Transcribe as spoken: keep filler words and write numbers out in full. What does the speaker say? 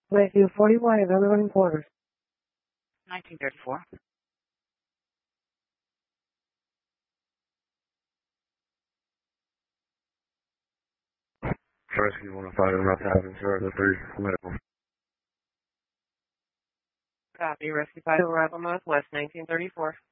Matthew forty-one, another running quarters. nineteen thirty-four. Rescue one oh five, Route seven, zero three, medical. Copy, Rescue five, arrival Northwest, nineteen thirty-four.